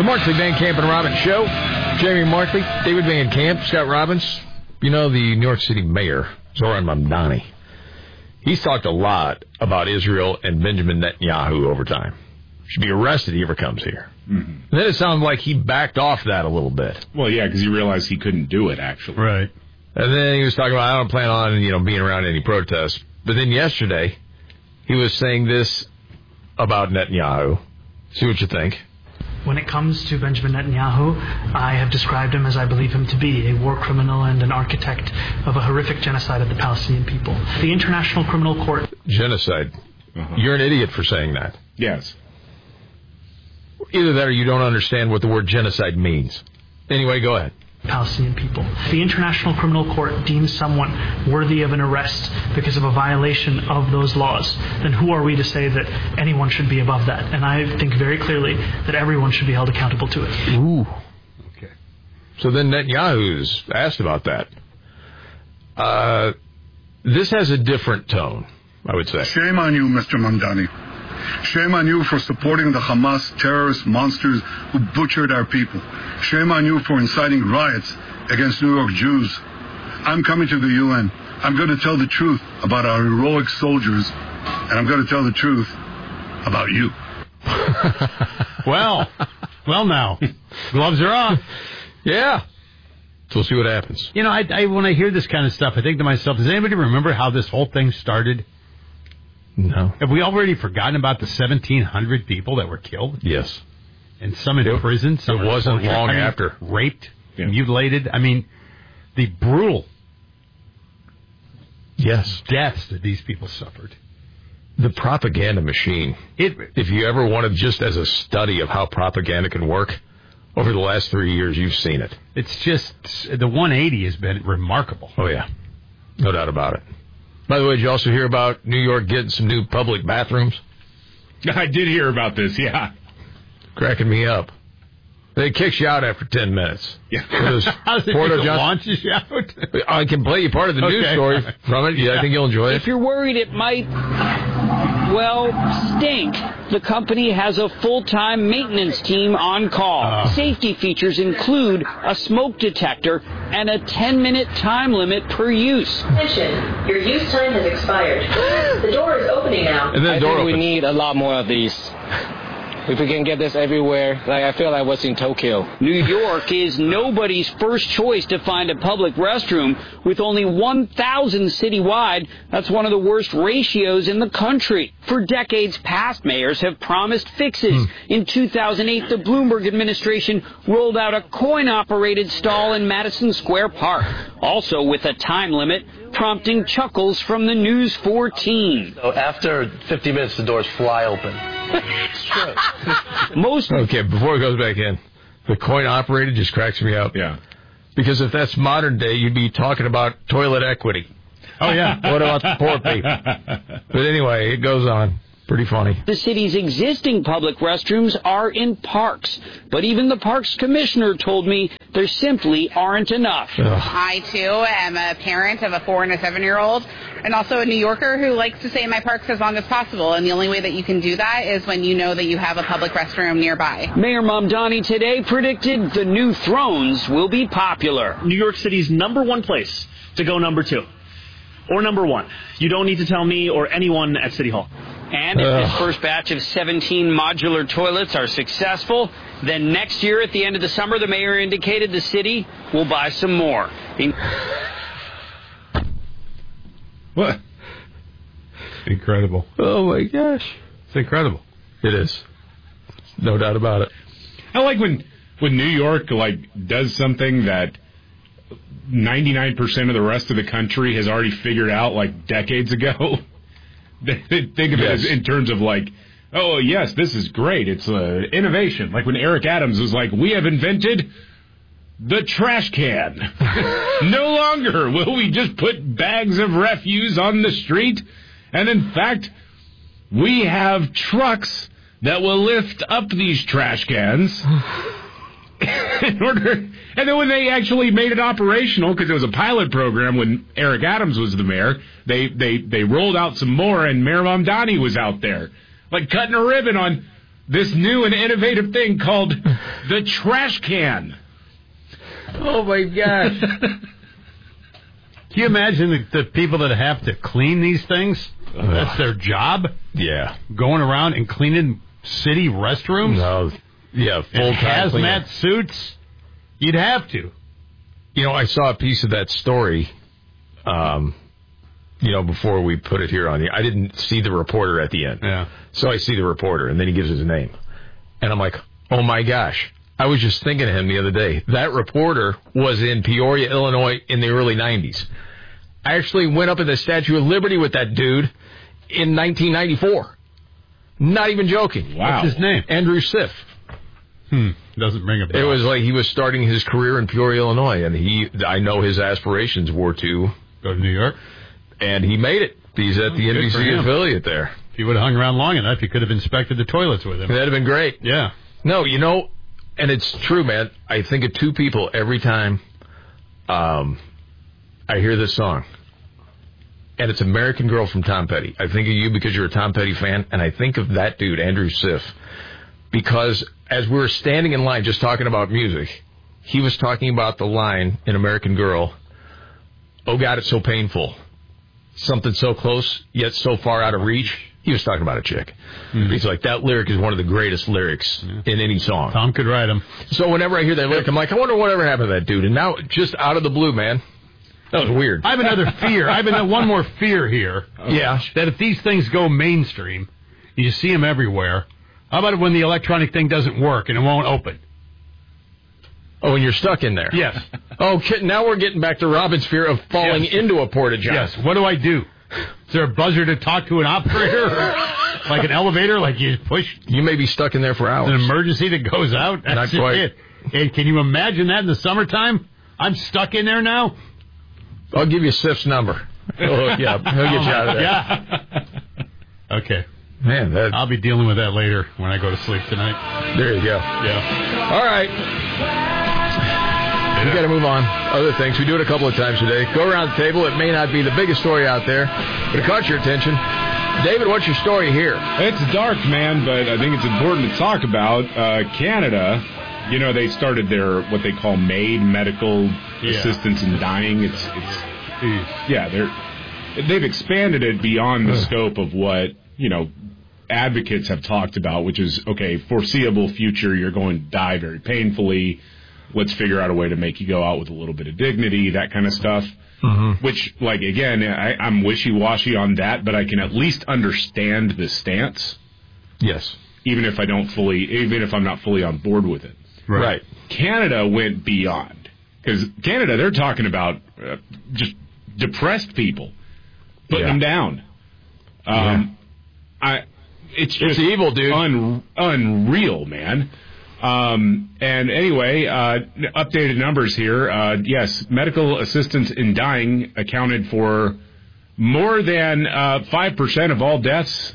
Markley, Van Camp, and Robbins Show. Jamie Markley, David Van Camp, Scott Robbins. You know, the New York City mayor, Zoran Mamdani, he's talked a lot about Israel and Benjamin Netanyahu over time. Should be arrested if he ever comes here. Mm-hmm. And then it sounded like he backed off that a little bit. Well, yeah, because he realized he couldn't do it, actually. Right. And then he was talking about, I don't plan on, being around any protests. But then yesterday, he was saying this about Netanyahu. See what you think. When it comes to Benjamin Netanyahu, I have described him as I believe him to be, a war criminal and an architect of a horrific genocide of the Palestinian people. The International Criminal Court... Genocide. You're an idiot for saying that. Yes. Either that or you don't understand what the word genocide means. Anyway, go ahead. Palestinian people. The International Criminal Court deems someone worthy of an arrest because of a violation of those laws, then who are we to say that anyone should be above that? And I think very clearly that everyone should be held accountable to it. Ooh. Okay. So then Netanyahu's asked about that. This has a different tone, I would say. Shame on you, Mr. Mamdani. Shame on you for supporting the Hamas terrorist monsters who butchered our people. Shame on you for inciting riots against New York Jews. I'm coming to the UN. I'm going to tell the truth about our heroic soldiers, and I'm going to tell the truth about you. Well now. Gloves are off. Yeah. So we'll see what happens. You know, I when I hear this kind of stuff, I think to myself, does anybody remember how this whole thing started? No. Have we already forgotten about the 1,700 people that were killed? Yes. And some in prison. Some it wasn't long after. Raped, mutilated. I mean, the brutal deaths that these people suffered. The propaganda machine. If you ever wanted just as a study of how propaganda can work, over the last 3 years, you've seen it. It's just, the 180 has been remarkable. Oh, yeah. No doubt about it. By the way, did you also hear about New York getting some new public bathrooms? I did hear about this, yeah. Cracking me up. They kick you out after 10 minutes. Yeah. How does it launches you out? I can play you part of the news story from it. Yeah, I think you'll enjoy it. If you're worried it might, stink, the company has a full-time maintenance team on call. Safety features include a smoke detector and a 10-minute time limit per use. Attention, your use time has expired. The door is opening now. And then the door opens. We need a lot more of these. If we can get this everywhere, I feel like I was in Tokyo. New York is nobody's first choice to find a public restroom. With only 1,000 citywide, that's one of the worst ratios in the country. For decades, past mayors have promised fixes. In 2008, the Bloomberg administration rolled out a coin-operated stall in Madison Square Park, also with a time limit, prompting chuckles from the News 4 team. So after 50 minutes, the doors fly open. It's true. Okay, before it goes back in, the coin operated just cracks me up. Yeah. Because if that's modern day, you'd be talking about toilet equity. Oh, yeah. What about the poor people? But anyway, it goes on. Pretty funny. The city's existing public restrooms are in parks, but even the parks commissioner told me there simply aren't enough. I, too, am a parent of a 4- and a 7-year-old, and also a New Yorker who likes to stay in my parks as long as possible, and the only way that you can do that is when you know that you have a public restroom nearby. Mayor Mamdani today predicted the new thrones will be popular. New York City's number one place to go number 2. Or number 1. You don't need to tell me or anyone at City Hall. And if this first batch of 17 modular toilets are successful, then next year at the end of the summer, the mayor indicated the city will buy some more. What? Incredible. Oh, my gosh. It's incredible. It is. No doubt about it. I like when New York, does something that 99% of the rest of the country has already figured out, decades ago. They think of it as in terms of oh, yes, this is great. It's innovation. Like when Eric Adams was like, we have invented the trash can. No longer will we just put bags of refuse on the street. And in fact, we have trucks that will lift up these trash cans and then when they actually made it operational, because it was a pilot program when Eric Adams was the mayor, they rolled out some more, and Mayor Mamdani was out there, cutting a ribbon on this new and innovative thing called The trash can. Oh, my gosh. Can you imagine the people that have to clean these things? That's their job? Yeah. Going around and cleaning city restrooms? No. Yeah, full-time hazmat suits? You'd have to. You know, I saw a piece of that story, before we put it here on the... I didn't see the reporter at the end. Yeah. So I see the reporter, and then he gives his name. And I'm like, oh, my gosh. I was just thinking of him the other day. That reporter was in Peoria, Illinois in the early 90s. I actually went up at the Statue of Liberty with that dude in 1994. Not even joking. Wow. What's his name? Andrew Schiff. Doesn't ring a bell. It was like he was starting his career in Peoria, Illinois, and I know his aspirations were to go to New York. And he made it. He's at the NBC affiliate there. If he would have hung around long enough, you could have inspected the toilets with him. That'd have been great. Yeah. No, and it's true, man. I think of two people every time I hear this song. And it's American Girl from Tom Petty. I think of you because you're a Tom Petty fan, and I think of that dude, Andrew Schiff, because as we were standing in line just talking about music, he was talking about the line in American Girl, oh, God, it's so painful. Something so close, yet so far out of reach. He was talking about a chick. Mm-hmm. He's like, that lyric is one of the greatest lyrics in any song. Tom could write them. So whenever I hear that lyric, I'm like, I wonder whatever happened to that dude. And now, just out of the blue, man, that was weird. I have another fear. I have one more fear here. Yeah. That if these things go mainstream, you see them everywhere, how about when the electronic thing doesn't work and it won't open? Oh, and you're stuck in there. Yes. Oh, now we're getting back to Robin's fear of falling into a porta-john. Yes. What do I do? Is there a buzzer to talk to an operator? Like an elevator? Like you push? You may be stuck in there for hours. An emergency that goes out? That's not quite. It. And can you imagine that in the summertime? I'm stuck in there now? I'll give you Sif's number. He'll get you out of there. Yeah. Okay. Man, I'll be dealing with that later when I go to sleep tonight. There you go. Yeah. All right. We got to move on. Other things. We do it a couple of times today. Go around the table. It may not be the biggest story out there, but it caught your attention. David, what's your story here? It's dark, man, but I think it's important to talk about. Canada, they started their what they call MAID, medical assistance in dying. They've expanded it beyond the scope of what advocates have talked about, which is, okay, foreseeable future, you're going to die very painfully. Let's figure out a way to make you go out with a little bit of dignity, that kind of stuff. Mm-hmm. Which, again, I'm wishy-washy on that, but I can at least understand the stance. Yes. Even if I'm not fully on board with it. Right. Canada went beyond. Because Canada, they're talking about just depressed people, putting them down. It's evil, dude. Unreal, man. And anyway, updated numbers here. Yes, medical assistance in dying accounted for more than 5% of all deaths.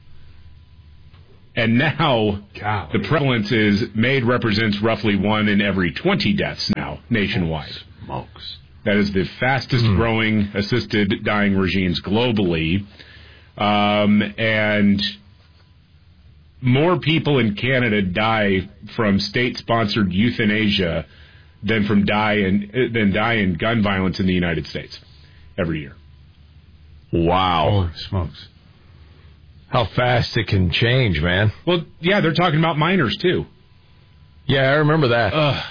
And now the prevalence is MAID represents roughly 1 in every 20 deaths now nationwide. Smokes. That is the fastest growing assisted dying regimes globally. And more people in Canada die from state-sponsored euthanasia than die in gun violence in the United States every year. Wow. Holy smokes. How fast it can change, man. Well, yeah, they're talking about minors, too. Yeah, I remember that.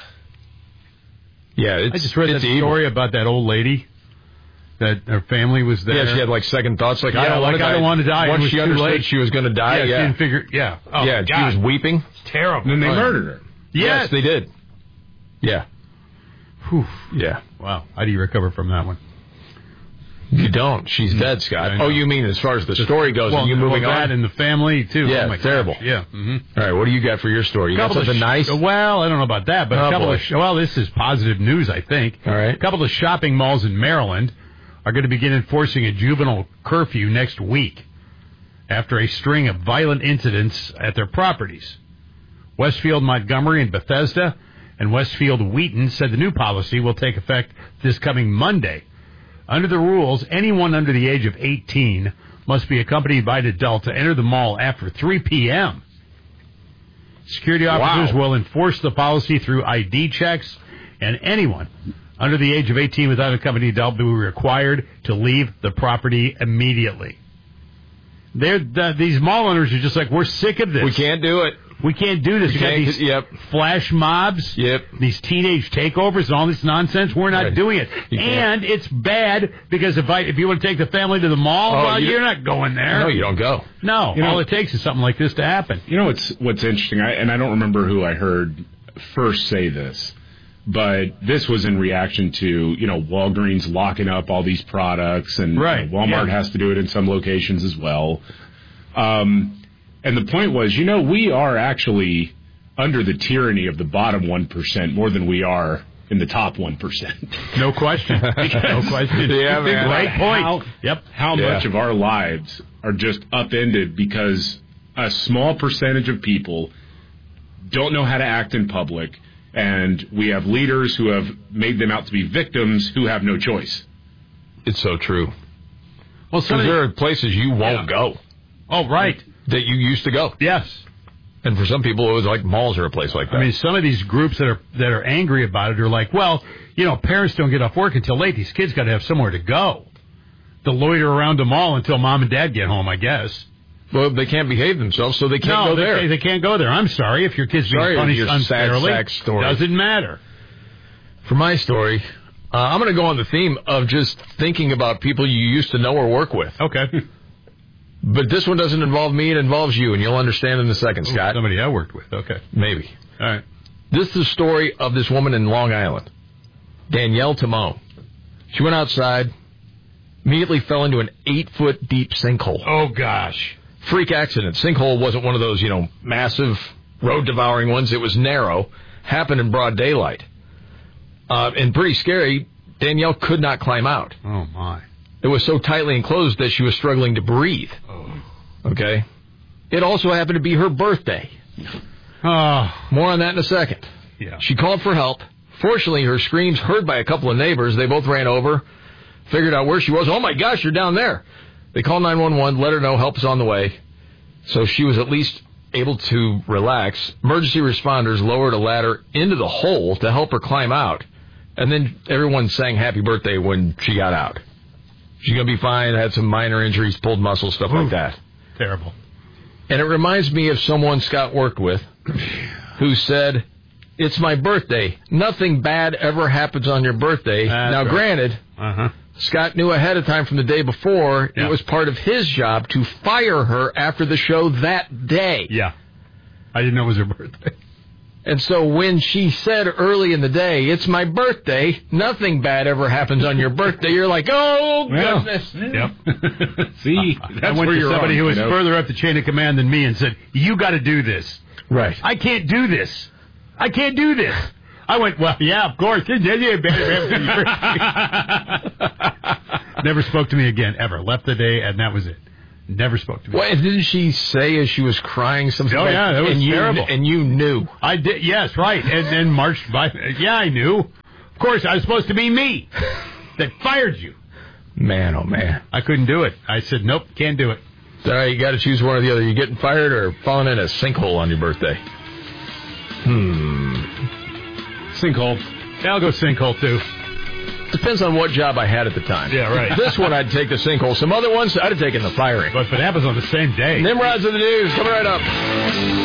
Yeah, I just read that story about that old lady. That her family was there. Yeah, she had second thoughts. I don't want to die. Once she understood she was going to die, she didn't figure. Yeah. Oh, yeah, God. she was weeping. It's terrible. And then they murdered her. Yes, they did. Yeah. Whew. Yeah. Wow. How do you recover from that one? You don't. She's dead, Scott. Oh, you mean as far as the story goes, and you moving on? That and the family, too. Yeah, terrible. Gosh. Yeah. Mm-hmm. All right, what do you got for your story? You got something nice? Well, I don't know about that, but this is positive news, I think. All right. A couple of shopping malls in Maryland are going to begin enforcing a juvenile curfew next week after a string of violent incidents at their properties. Westfield Montgomery and Bethesda and Westfield Wheaton said the new policy will take effect this coming Monday. Under the rules, anyone under the age of 18 must be accompanied by an adult to enter the mall after 3 p.m. Security officers will enforce the policy through ID checks, and anyone under the age of 18 without a company adult will be required to leave the property immediately. These mall owners are just like, we're sick of this. We can't do it. We can't do this. You got these flash mobs, these teenage takeovers, and all this nonsense. We're not doing it. And it's bad because if you want to take the family to the mall, you're not going there. No, you don't go. No, all it takes is something like this to happen. You know what's interesting, and I don't remember who I heard first say this, but this was in reaction to, Walgreens locking up all these products, and Walmart has to do it in some locations as well. And the point was, we are actually under the tyranny of the bottom 1% more than we are in the top 1%. No question. No question. Yeah, man. Great point. How much of our lives are just upended because a small percentage of people don't know how to act in public, and we have leaders who have made them out to be victims who have no choice. It's so true. Well, there are places you won't go. Oh, right. That you used to go. Yes. And for some people, it was like malls are a place like that. I mean, some of these groups that are angry about it are like, well, parents don't get off work until late. These kids got to have somewhere to go. To loiter around the mall until mom and dad get home, I guess. Well, they can't behave themselves, so they can't go there. They can't go there. I'm sorry if your kid's being punished unfairly. Sad story. Doesn't matter. For my story, I'm going to go on the theme of just thinking about people you used to know or work with. Okay. But this one doesn't involve me, it involves you, and you'll understand in a second, Scott. Somebody I worked with, okay. Maybe. All right. This is the story of this woman in Long Island, Danielle Timone. She went outside, immediately fell into an 8-foot deep sinkhole. Oh, gosh. Freak accident. Sinkhole wasn't one of those, massive road-devouring ones. It was narrow, happened in broad daylight. And pretty scary, Danielle could not climb out. Oh, my. It was so tightly enclosed that she was struggling to breathe. Oh. Okay? It also happened to be her birthday. More on that in a second. Yeah. She called for help. Fortunately, her screams heard by a couple of neighbors. They both ran over, figured out where she was. Oh, my gosh, you're down there. They called 911, let her know help is on the way. So she was at least able to relax. Emergency responders lowered a ladder into the hole to help her climb out. And then everyone sang happy birthday when she got out. She's going to be fine, had some minor injuries, pulled muscles, stuff like that. Terrible. And it reminds me of someone Scott worked with who said, it's my birthday. Nothing bad ever happens on your birthday. Now, granted, Scott knew ahead of time from the day before it was part of his job to fire her after the show that day. Yeah. I didn't know it was her birthday. And so when she said early in the day, it's my birthday, nothing bad ever happens on your birthday, you're like, oh, goodness. Yep. See, I went to somebody who was further up the chain of command than me and said, you got to do this. Right. I can't do this. I can't do this. I went, well, yeah, of course. Never spoke to me again, ever. Left the day, and that was it. Never spoke to me. Well, didn't she say as she was crying something? Oh, yeah, that was terrible. And you knew. I did, yes, right. And then marched by. Yeah, I knew. Of course, I was supposed to be me that fired you. Man, oh, man. I couldn't do it. I said, nope, can't do it. All right, you got to choose one or the other. You getting fired or falling in a sinkhole on your birthday? Sinkhole. Yeah, I'll go sinkhole, too. Depends on what job I had at the time. Yeah, right. This one, I'd take the sinkhole. Some other ones, I'd have taken the firing. But if it happens on the same day. Nimrods of the news, coming right up.